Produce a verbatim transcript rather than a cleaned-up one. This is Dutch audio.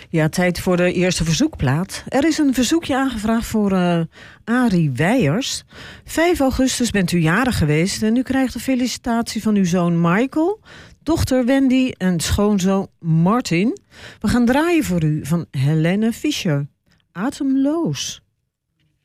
Ja, tijd voor de eerste verzoekplaat. Er is een verzoekje aangevraagd voor uh, Arie Weijers. vijf augustus bent u jarig geweest en u krijgt een felicitatie van uw zoon Michael, dochter Wendy en schoonzoon Martin. We gaan draaien voor u van Helene Fischer. Atemloos.